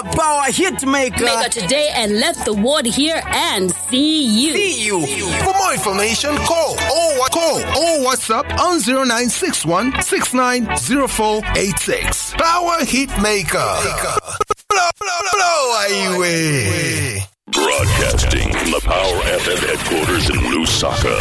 power hit maker. Maker today and let the world hear and see you. For more information, call or WhatsApp on 0961 690486. Power hit maker. Blow away. Broadcasting from the Power FM headquarters in Lusaka.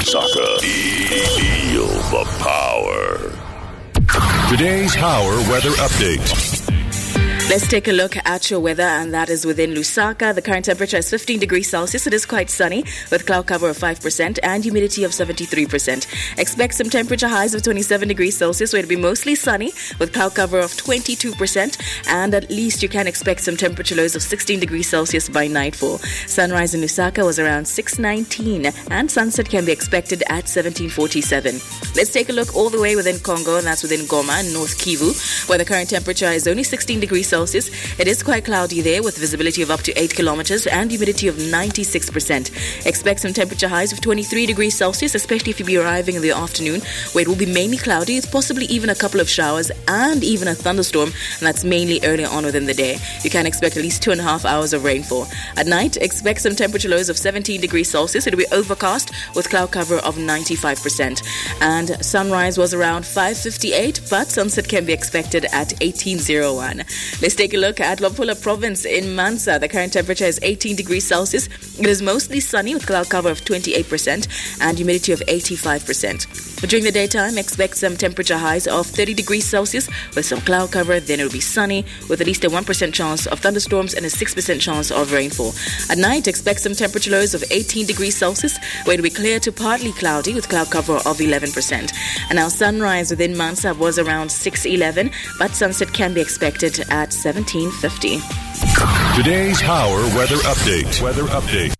Feel the power. Today's Power Weather Update. Let's take a look at your weather, and that is within Lusaka. The current temperature is 15 degrees Celsius. It is quite sunny with cloud cover of 5% and humidity of 73%. Expect some temperature highs of 27 degrees Celsius, where it'll be mostly sunny with cloud cover of 22%. And at least you can expect some temperature lows of 16 degrees Celsius by nightfall. Sunrise in Lusaka was around 6:19, and sunset can be expected at 17:47. Let's take a look all the way within Congo, and that's within Goma and North Kivu, where the current temperature is only 16 degrees Celsius. It is quite cloudy there with visibility of up to 8 kilometers and humidity of 96%. Expect some temperature highs of 23 degrees Celsius, especially if you be arriving in the afternoon, where it will be mainly cloudy, with possibly even a couple of showers and even a thunderstorm, and that's mainly earlier on within the day. You can expect at least 2.5 hours of rainfall. At night, expect some temperature lows of 17 degrees Celsius. It will be overcast with cloud cover of 95%. And sunrise was around 5:58, but sunset can be expected at 18:01. Let's take a look at Lopula province in Mansa. The current temperature is 18 degrees Celsius. It is mostly sunny with cloud cover of 28% and humidity of 85%. During the daytime, expect some temperature highs of 30 degrees Celsius with some cloud cover. Then it will be sunny with at least a 1% chance of thunderstorms and a 6% chance of rainfall. At night, expect some temperature lows of 18 degrees Celsius, where it will be clear to partly cloudy with cloud cover of 11%. And now sunrise within Mansa was around 6:11, but sunset can be expected at 17:50. Today's Power Weather Update.